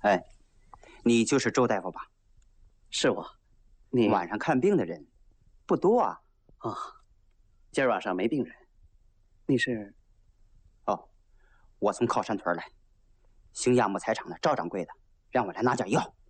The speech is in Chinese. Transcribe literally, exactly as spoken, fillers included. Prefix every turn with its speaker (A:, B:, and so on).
A: 哎，你就是周大夫吧？
B: 是我。你
A: 晚上看病的人不多啊。
B: 啊，今儿晚上没病人。你是？
A: 哦，我从靠山屯来，兴亚木材厂的赵掌柜的让我来拿点药。